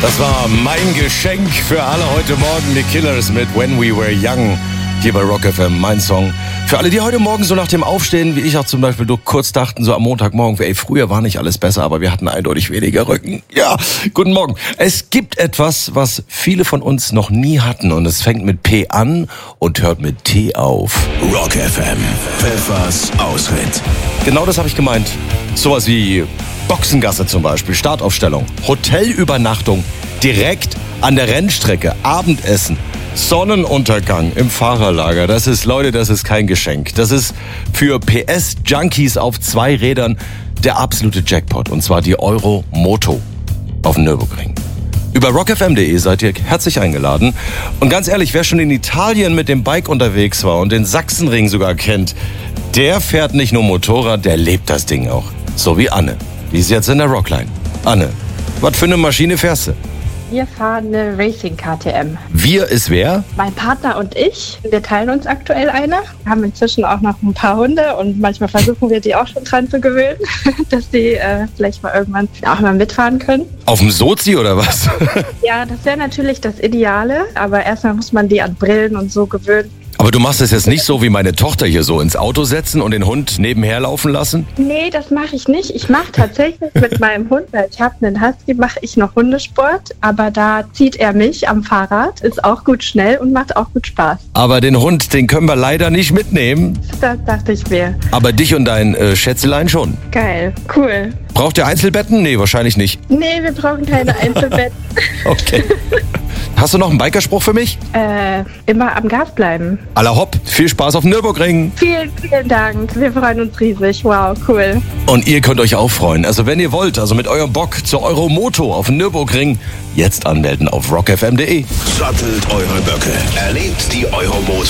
Das war mein Geschenk für alle heute Morgen. Die Killers mit When We Were Young. Hier bei Rock FM, mein Song. Für alle, die heute Morgen so nach dem Aufstehen, wie ich auch zum Beispiel, kurz dachten, so am Montagmorgen, früher war nicht alles besser, aber wir hatten eindeutig weniger Rücken. Ja, guten Morgen. Es gibt etwas, was viele von uns noch nie hatten und es fängt mit P an und hört mit T auf. Rock FM, Pfeffers Ausritt. Genau das habe ich gemeint. Sowas wie Boxengasse zum Beispiel, Startaufstellung, Hotelübernachtung, direkt an der Rennstrecke, Abendessen, Sonnenuntergang im Fahrerlager. Das ist kein Geschenk. Das ist für PS-Junkies auf 2 Rädern der absolute Jackpot. Und zwar die Euromoto auf dem Nürburgring. Über rockfm.de seid ihr herzlich eingeladen. Und ganz ehrlich, wer schon in Italien mit dem Bike unterwegs war und den Sachsenring sogar kennt, der fährt nicht nur Motorrad, der lebt das Ding auch. So wie Anne. Die ist jetzt in der Rockline. Anne, was für eine Maschine fährst du? Wir fahren eine Racing KTM. Wir ist wer? Mein Partner und ich. Wir teilen uns aktuell eine. Wir haben inzwischen auch noch ein paar Hunde und manchmal versuchen wir die auch schon dran zu gewöhnen, dass die vielleicht mal irgendwann auch mal mitfahren können. Auf dem Sozi oder was? Ja, das wäre natürlich das Ideale, aber erstmal muss man die an Brillen und so gewöhnen. Aber du machst es jetzt nicht so wie meine Tochter hier so ins Auto setzen und den Hund nebenher laufen lassen? Nee, das mache ich nicht. Ich mache tatsächlich mit meinem Hund, weil ich habe einen Husky, mache ich noch Hundesport. Aber da zieht er mich am Fahrrad, ist auch gut schnell und macht auch gut Spaß. Aber den Hund, den können wir leider nicht mitnehmen. Das dachte ich mir. Aber dich und dein Schätzelein schon. Geil, cool. Braucht ihr Einzelbetten? Nee, wahrscheinlich nicht. Nee, wir brauchen keine Einzelbetten. Okay. Hast du noch einen Bikerspruch für mich? Immer am Gas bleiben. Alla hopp, viel Spaß auf dem Nürburgring. Vielen, vielen Dank. Wir freuen uns riesig. Wow, cool. Und ihr könnt euch auch freuen. Also wenn ihr wollt, also mit eurem Bock zur Euromoto auf dem Nürburgring, jetzt anmelden auf rockfm.de. Sattelt eure Böcke. Erlebt die Euromoto.